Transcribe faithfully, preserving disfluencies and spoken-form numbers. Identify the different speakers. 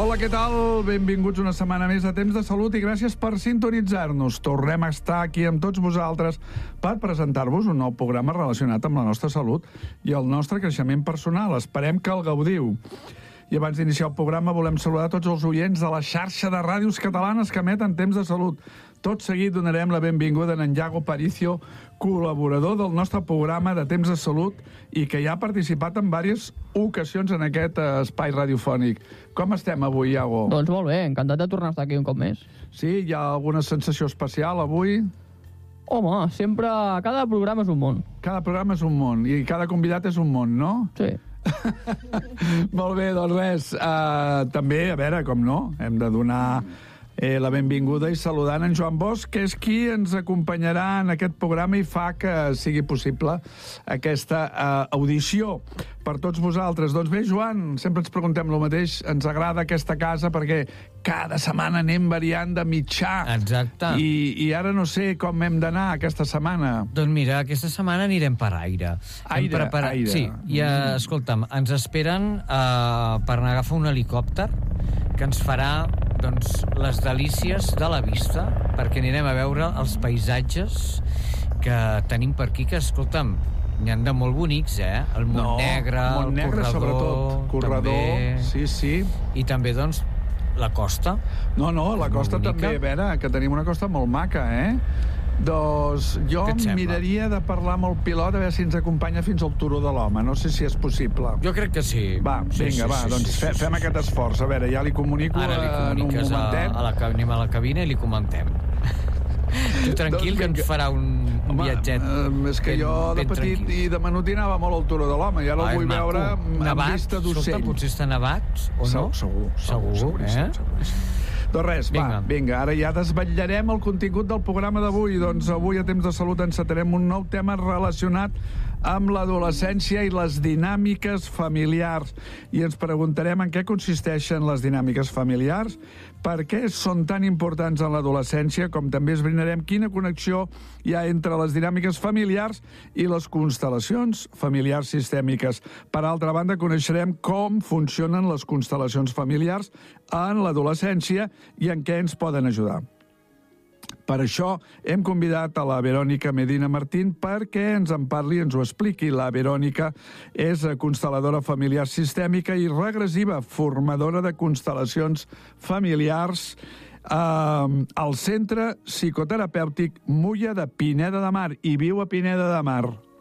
Speaker 1: Hola, què tal? Benvinguts una setmana més a Temps de Salut i gràcies per sintonitzar-nos. Tornem a estar aquí amb tots vosaltres per presentar-vos un nou programa relacionat amb la nostra salut i el nostre creixement personal. Esperem que el gaudiu. I abans d'iniciar el programa volem saludar tots els oients de la xarxa de ràdios catalanes que emeten Temps de Salut. Tot seguit donarem la benvinguda a en Iago Paricio, col·laborador del nostre programa de Temps de Salut i que ja ha participat en diverses ocasions en aquest espai radiofònic. Com estem avui, Iago?
Speaker 2: Doncs molt bé, encantat de tornar a estar aquí un cop més.
Speaker 1: Sí? Hi ha alguna sensació especial avui?
Speaker 2: Home, sempre... Cada programa és un món.
Speaker 1: Cada programa és un món i cada convidat és un món, no?
Speaker 2: Sí.
Speaker 1: Molt bé, doncs res. Uh, també, a veure, com no, hem de donar eh, la benvinguda i saludant en Joan Bosch, que és qui ens acompanyarà en aquest programa i fa que sigui possible aquesta uh, audició per tots vosaltres. Doncs bé, Joan, sempre ens preguntem el mateix. Ens agrada aquesta casa perquè cada setmana anem variant de mitjà.
Speaker 3: Exacte.
Speaker 1: I, i ara no sé com hem d'anar aquesta setmana.
Speaker 3: Doncs mira, aquesta setmana anirem per aire.
Speaker 1: Aire,
Speaker 3: preparat...
Speaker 1: aire.
Speaker 3: Sí, i uh, escolta'm, ens esperen uh, per anar a agafar un helicòpter que ens farà doncs, les delícies de la vista, perquè anirem a veure els paisatges que tenim per aquí, que, escolta'm, n'hi ha de molt bonics, eh? El Montnegre,
Speaker 1: no,
Speaker 3: el
Speaker 1: Montnegre,
Speaker 3: Corredor...
Speaker 1: sobretot. Corredor,
Speaker 3: també,
Speaker 1: sí, sí.
Speaker 3: I també, doncs, la costa.
Speaker 1: No, no, la costa també, a veure, que tenim una costa molt maca, eh? Doncs jo miraria de parlar amb el pilot a veure si ens acompanya fins al Turó de l'Home. No sé si és possible.
Speaker 3: Jo crec que sí.
Speaker 1: Va,
Speaker 3: sí,
Speaker 1: vinga,
Speaker 3: sí,
Speaker 1: va,
Speaker 3: sí,
Speaker 1: doncs
Speaker 3: sí,
Speaker 1: fe,
Speaker 3: sí,
Speaker 1: fem
Speaker 3: sí,
Speaker 1: aquest
Speaker 3: sí.
Speaker 1: esforç. A veure, ja li comunico
Speaker 3: Ara li
Speaker 1: en un
Speaker 3: comuniques a,
Speaker 1: momentet.
Speaker 3: a la, anem a la cabina i li comentem. Tu tranquil,
Speaker 1: Doncs
Speaker 3: que ens farà un, un
Speaker 1: Home,
Speaker 3: viatget.
Speaker 1: eh, és que
Speaker 3: ben,
Speaker 1: jo de petit
Speaker 3: tranquil.
Speaker 1: i de menut anava molt al Turó de l'Home i ara
Speaker 3: Ai,
Speaker 1: el vull
Speaker 3: maco.
Speaker 1: veure amb
Speaker 3: Nevat,
Speaker 1: vista d'ocell.
Speaker 3: escolta, potser està nevat, o no?
Speaker 1: Segur, segur,
Speaker 3: Segur, eh?
Speaker 1: seguríssim. Doncs res,
Speaker 3: Vinga.
Speaker 1: va, vinga, ara ja desvetllarem el contingut del programa d'avui. Doncs avui a Temps de Salut encetarem un nou tema relacionat amb l'adolescència i les dinàmiques familiars. I ens preguntarem en què consisteixen les dinàmiques familiars, per què són tan importants en l'adolescència, com també esbrinarem quina connexió hi ha entre les dinàmiques familiars i les constel·lacions familiars sistèmiques. Per altra banda, coneixerem com funcionen les constel·lacions familiars en l'adolescència i en què ens poden ajudar. Per això hem convidat a la Verònica Medina Martín perquè ens en parli i ens ho expliqui. La Verònica és constel·ladora familiar sistèmica i regressiva, formadora de constel·lacions familiars eh, al Centre Psicoterapèutic Mulla de Pineda de Mar i viu a Pineda de Mar.